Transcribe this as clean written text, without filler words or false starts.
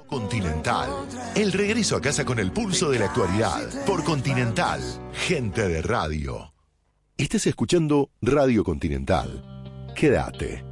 Continental. El regreso a casa con el pulso de la actualidad. Por Continental. Gente de radio. Estás escuchando Radio Continental. Quédate.